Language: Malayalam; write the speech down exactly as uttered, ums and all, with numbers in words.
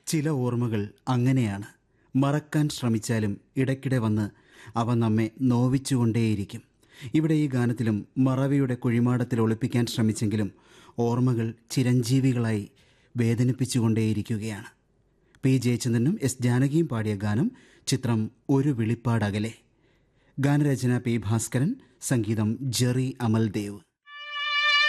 ചില ഓർമ്മകൾ അങ്ങനെയാണ്. മറക്കാൻ ശ്രമിച്ചാലും ഇടയ്ക്കിടെ വന്ന് അവ നമ്മെ നോവിച്ചുകൊണ്ടേയിരിക്കും. ഇവിടെ ഈ ഗാനത്തിലും മറവിയുടെ കുഴിമാടത്തിൽ ഒളിപ്പിക്കാൻ ശ്രമിച്ചെങ്കിലും ഓർമ്മകൾ ചിരഞ്ജീവികളായി വേദനിപ്പിച്ചുകൊണ്ടേയിരിക്കുകയാണ്. പി ജയചന്ദ്രനും എസ് ജാനകിയും പാടിയ ഗാനം. ചിത്രം ഒരു വിളിപ്പാടകലെ. ഗാനരചന പി ഭാസ്കരൻ, സംഗീതം ജെറി അമൽദേവ്.